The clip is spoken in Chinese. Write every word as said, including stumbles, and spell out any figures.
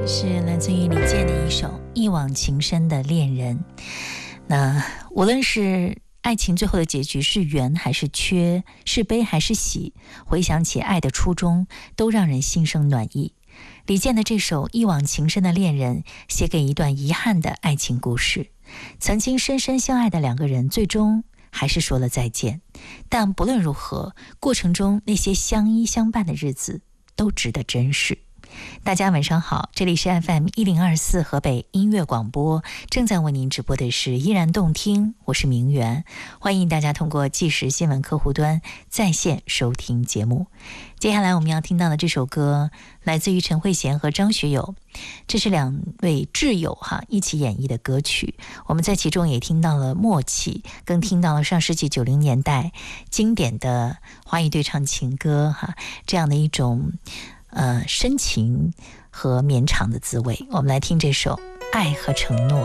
是来自于李健的一首《一往情深的恋人》。那无论是爱情最后的结局是圆还是缺，是悲还是喜，回想起爱的初衷，都让人心生暖意。李健的这首《一往情深的恋人》写给一段遗憾的爱情故事。曾经深深相爱的两个人，最终还是说了再见。但不论如何，过程中那些相依相伴的日子都值得珍视。大家晚上好，这里是 F M 一零二四河北音乐广播，正在为您直播的是依然动听，我是明媛，欢迎大家通过即时新闻客户端在线收听节目。接下来我们要听到的这首歌来自于陈慧娴和张学友，这是两位挚友哈一起演绎的歌曲。我们在其中也听到了默契，更听到了上世纪九零年代经典的华语对唱情歌哈，这样的一种呃深情和绵长的滋味。我们来听这首《爱和承诺》。